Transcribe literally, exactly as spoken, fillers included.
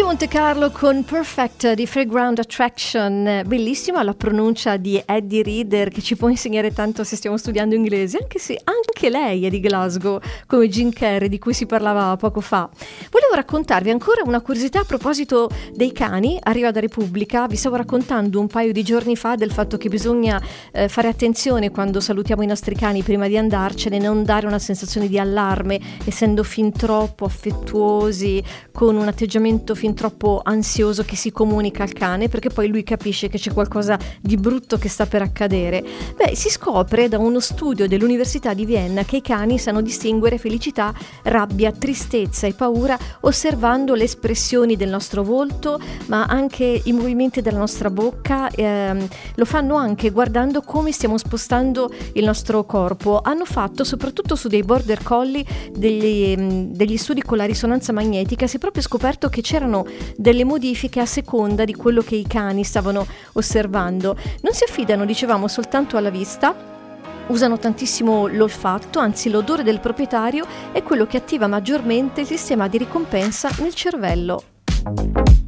Monte Carlo con Perfect di Fairground Attraction, bellissima la pronuncia di Eddie Reader che ci può insegnare tanto se stiamo studiando inglese, anche se anche lei è di Glasgow come Jim Carrey di cui si parlava poco fa. Volevo raccontarvi ancora una curiosità a proposito dei cani. Arriva da Repubblica, vi stavo raccontando un paio di giorni fa del fatto che bisogna eh, fare attenzione quando salutiamo i nostri cani prima di andarcene, non dare una sensazione di allarme essendo fin troppo affettuosi, con un atteggiamento fin troppo ansioso che si comunica al cane, perché poi lui capisce che c'è qualcosa di brutto che sta per accadere. Beh, si scopre da uno studio dell'Università di Vienna che i cani sanno distinguere felicità, rabbia, tristezza e paura osservando le espressioni del nostro volto, ma anche i movimenti della nostra bocca. Ehm, lo fanno anche guardando come stiamo spostando il nostro corpo. Hanno fatto, soprattutto su dei border collie, degli, degli studi con la risonanza magnetica. Si è proprio scoperto che c'erano delle modifiche a seconda di quello che i cani stavano osservando. Non si affidano, dicevamo, soltanto alla vista, usano tantissimo l'olfatto, anzi l'odore del proprietario è quello che attiva maggiormente il sistema di ricompensa nel cervello.